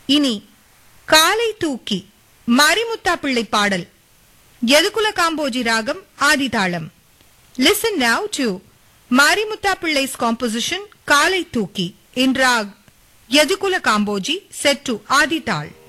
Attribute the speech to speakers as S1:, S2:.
S1: இனி காலை தூக்கி மாரிமுத்தா பிள்ளை பாடல். யதுகுல காம்போஜி ராகம் ஆதிதாளம். Listen now to Marimutta Pillai's composition Kalai Thooki in rag Yadukula Kamboji set to Adi Tal.